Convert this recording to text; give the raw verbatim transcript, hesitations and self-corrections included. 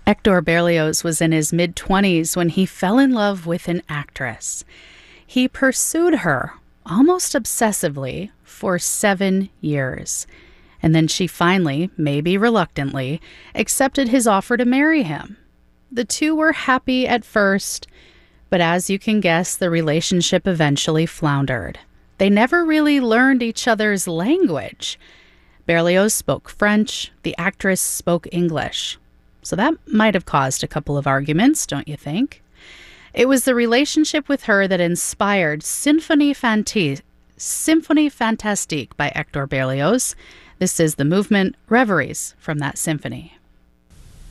Hector Berlioz was in his mid-twenties when he fell in love with an actress. He pursued her, almost obsessively, for seven years. And then she finally, maybe reluctantly, accepted his offer to marry him. The two were happy at first, but as you can guess, the relationship eventually floundered. They never really learned each other's language. Berlioz spoke French, the actress spoke English. So that might have caused a couple of arguments, don't you think? It was the relationship with her that inspired Symphonie Fanti- Symphonie Fantastique by Hector Berlioz. This is the movement Reveries from that symphony.